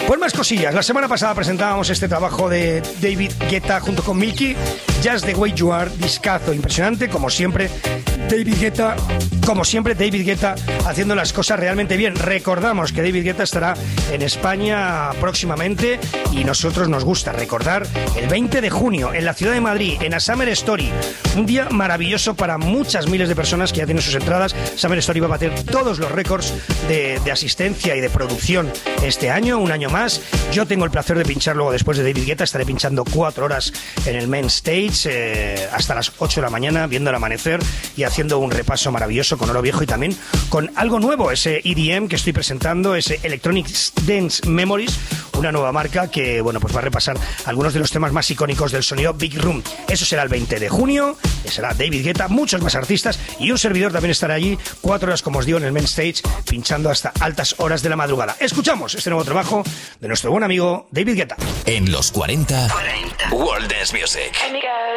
Pues más cosillas. La semana pasada presentábamos este trabajo de David Guetta junto con Milky, Just the Way You Are, discazo impresionante, como siempre. David Guetta haciendo las cosas realmente bien. Recordamos que David Guetta estará en España próximamente y nosotros nos gusta recordar el 20 de junio en la ciudad de Madrid, en la Summer Story. Un día maravilloso para muchas miles de personas que ya tienen sus entradas. Summer Story va a bater todos los récords de asistencia y de producción este año, un año más. Yo tengo el placer de pinchar luego después de David Guetta. Estaré pinchando 4 horas en el main stage hasta las 8 de la mañana, viendo el amanecer y haciendo un repaso maravilloso con oro viejo y también con algo nuevo, ese EDM que estoy presentando, ese Electronic Dance Memories, una nueva marca que, bueno, pues va a repasar algunos de los temas más icónicos del sonido Big Room. Eso será el 20 de junio, será David Guetta, muchos más artistas y un servidor también estará allí 4 horas, como os digo, en el main stage, pinchando hasta altas horas de la madrugada. Escuchamos este nuevo trabajo de nuestro buen amigo David Guetta. En los 40, World Dance Music.